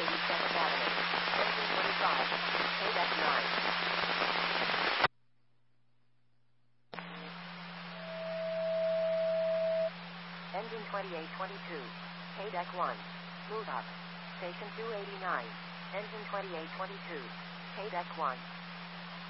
Academy. Engine 25. KDEC 9. Engine 2822. KDEC 1. Move up. Station 289. Engine 2822. KDEC 1.